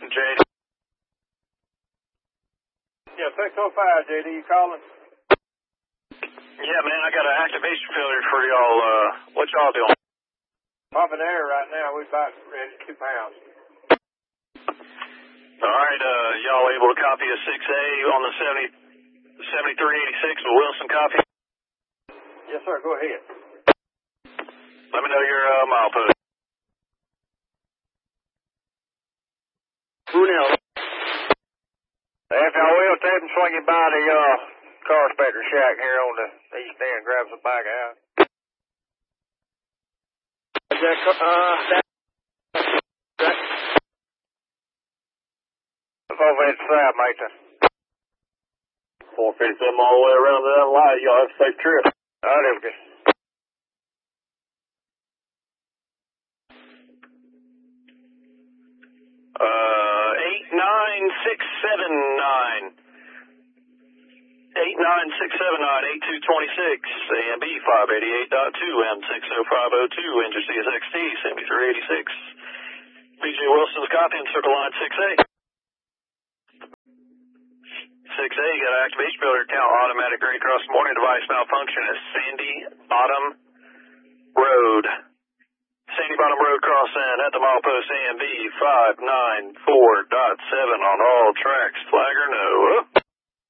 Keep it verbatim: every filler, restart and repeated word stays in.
J D. Yeah, six oh five, J D, you calling? Yeah, man, I got an activation failure for y'all. Uh, what y'all doing? Pumping air right now. We're about ready to two pounds. All right, uh, y'all able to copy a six A on the seventy, seventy-three eighty-six with Wilson copy? Yes, sir. Go ahead. Let me know your uh, milepost. Brunel. If y'all will, take and swing it by the uh, car inspector shack here on the east end. Grab some bag out. Jack, uh, that. Over at the side, mate. four fifty-seven all the way around to that light. Y'all have a safe trip. All right, okay. Uh, eight nine six seven nine. eight nine six seven nine, eight two two six, A M B five eighty-eight point two, M six oh five oh two, enter C S X T seventy-three eighty-six. B J Wilson's copy and circle line six A. six A, got an activation failure count, automatic grade cross morning device malfunction at Sandy Bottom Road. Sandy Bottom Road crossing at the milepost A M B five nine four point seven on all tracks, flag or no.